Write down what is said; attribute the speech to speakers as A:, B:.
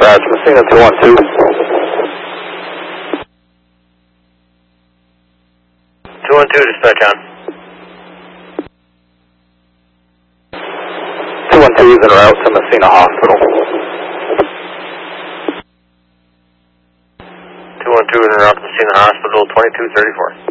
A: Roger, Messina 212.
B: 212, dispatch on.
A: 212 is en route to Messina Hospital.
B: 212 en route to Messina Hospital, 2234.